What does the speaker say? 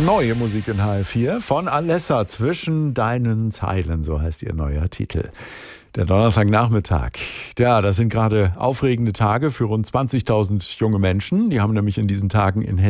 Neue Musik in HR4 von Alessa, zwischen deinen Zeilen, so heißt ihr neuer Titel. Der Donnerstagnachmittag. Ja, das sind gerade aufregende Tage für rund 20.000 junge Menschen. Die haben nämlich in diesen Tagen in Hessen